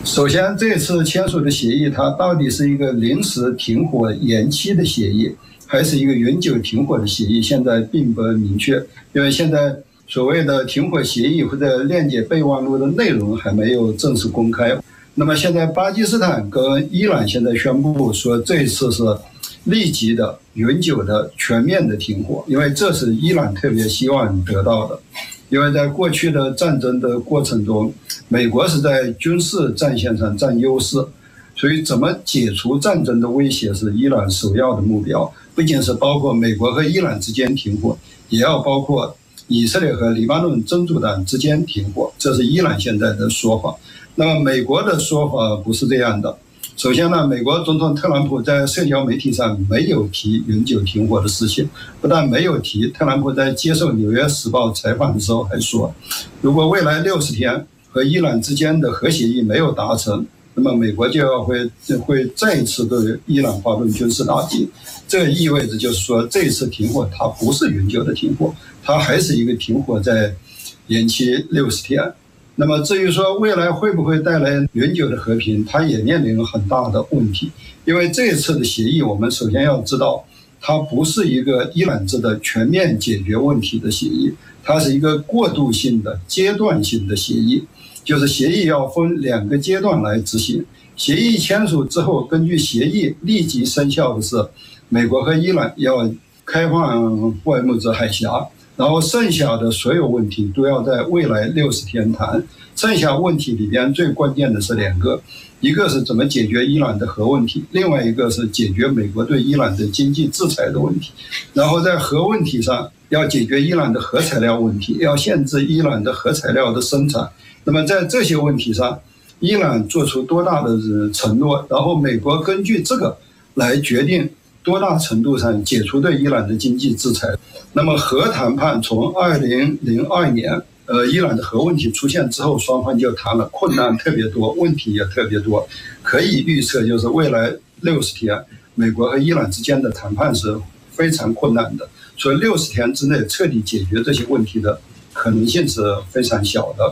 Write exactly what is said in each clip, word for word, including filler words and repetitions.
首先，这次签署的协议，它到底是一个临时停火延期的协议，还是一个永久停火的协议，现在并不明确。因为现在所谓的停火协议或者链接备忘录的内容还没有正式公开。那么现在巴基斯坦跟伊朗现在宣布说，这一次是立即的、永久的、全面的停火，因为这是伊朗特别希望得到的。因为在过去的战争的过程中，美国是在军事战线上占优势，所以怎么解除战争的威胁是伊朗首要的目标，不仅是包括美国和伊朗之间停火，也要包括以色列和黎巴嫩真主党之间停火，这是伊朗现在的说法。那么美国的说法不是这样的。首先呢，美国总统特朗普在社交媒体上没有提永久停火的事情，不但没有提，特朗普在接受《纽约时报》采访的时候还说，如果未来六十天和伊朗之间的核协议没有达成，那么美国就要会会再一次对伊朗发动军事打击。这意味着就是说，这次停火它不是永久的停火，它还是一个停火在延期六十天。那么至于说未来会不会带来永久的和平，它也面临很大的问题。因为这一次的协议，我们首先要知道，它不是一个伊朗制的全面解决问题的协议，它是一个过渡性的、阶段性的协议，就是协议要分两个阶段来执行。协议签署之后，根据协议立即生效的是，美国和伊朗要开放霍尔木兹海峡，然后剩下的所有问题都要在未来六十天谈。剩下问题里边最关键的是两个，一个是怎么解决伊朗的核问题，另外一个是解决美国对伊朗的经济制裁的问题。然后在核问题上要解决伊朗的核材料问题，要限制伊朗的核材料的生产。那么在这些问题上，伊朗做出多大的承诺，然后美国根据这个来决定多大程度上解除对伊朗的经济制裁。那么核谈判从二零零二年呃，伊朗的核问题出现之后，双方就谈了，困难特别多，问题也特别多。可以预测，就是未来六十天，美国和伊朗之间的谈判是非常困难的。所以六十天之内彻底解决这些问题的可能性是非常小的。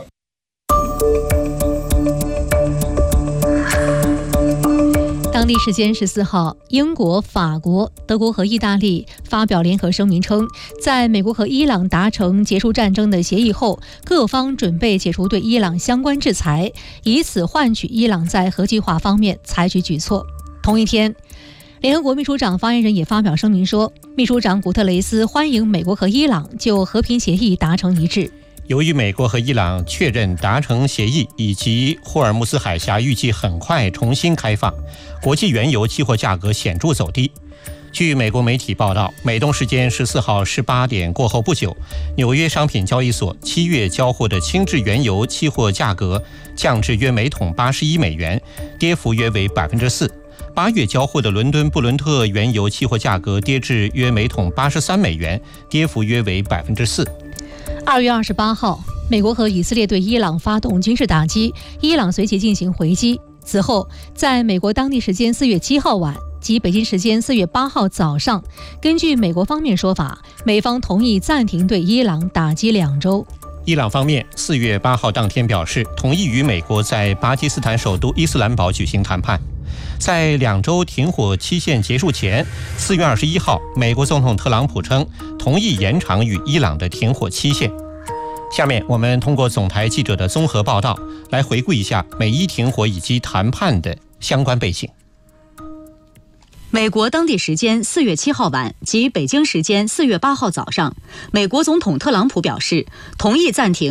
当地时间十四号，英国、法国、德国和意大利发表联合声明称，在美国和伊朗达成结束战争的协议后，各方准备解除对伊朗相关制裁，以此换取伊朗在核计划方面采取举措。同一天，联合国秘书长发言人也发表声明说，秘书长古特雷斯欢迎美国和伊朗就和平协议达成一致。 由于美国和伊朗确认达成协议，以及霍尔木兹海峡预计很快重新开放，国际原油期货价格显著走低。据美国媒体报道，美东时间十四号十八点过后不久，纽约商品交易所七月交货的轻质原油期货价格降至约每桶八十一美元，跌幅约为百分之四。八月交货的伦敦布伦特原油期货价格跌至约每桶八十三美元，跌幅约为百分之四。 二月二十八号，美国和以色列对伊朗发动军事打击，伊朗随即进行回击。此后，在美国当地时间四月七号晚及北京时间四月八号早上，根据美国方面说法，美方同意暂停对伊朗打击两周。 伊朗方面四月八号当天表示，同意与美国在巴基斯坦首都伊斯兰堡举行谈判。在两周停火期限结束前，四月二十一号，美国总统特朗普称同意延长与伊朗的停火期限。下面我们通过总台记者的综合报道，来回顾一下美伊停火以及谈判的相关背景。 美国当地时间四月七号晚及北京时间四月八号早上，美国总统特朗普表示同意暂停